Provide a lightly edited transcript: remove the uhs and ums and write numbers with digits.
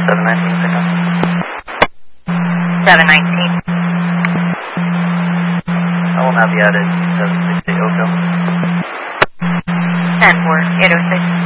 719 pickup. 719. I will now be out at 768 Oakville. 10-4, 806.